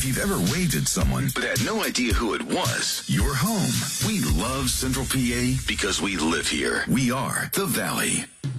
If you've ever waved at someone but had no idea who it was, you're home. We love Central PA because we live here. We are the Valley.